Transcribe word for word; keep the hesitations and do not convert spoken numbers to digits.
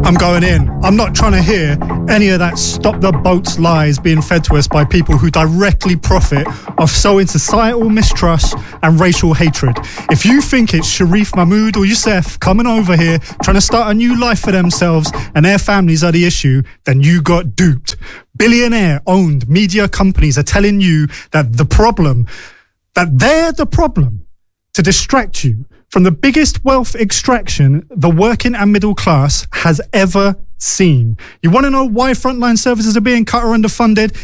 I'm going in. I'm not trying to hear any of that stop the boats lies being fed to us by people who directly profit off sowing societal mistrust and racial hatred. If you think it's Sharif Mahmood or Youssef coming over here trying to start a new life for themselves and their families are the issue, then you got duped. Billionaire-owned media companies are telling you that the problem, that they're the problem to distract you from the biggest wealth extraction the working and middle class has ever seen. You want to know why frontline services are being cut or underfunded?